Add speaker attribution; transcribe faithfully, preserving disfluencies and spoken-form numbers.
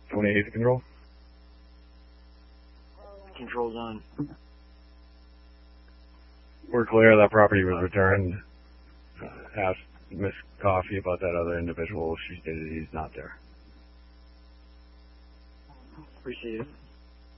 Speaker 1: twenty-eight to control.
Speaker 2: Control's on.
Speaker 1: We're clear. That property was returned. Uh, asked Miss Coffey about that other individual. She stated he's not there.
Speaker 2: Appreciate it.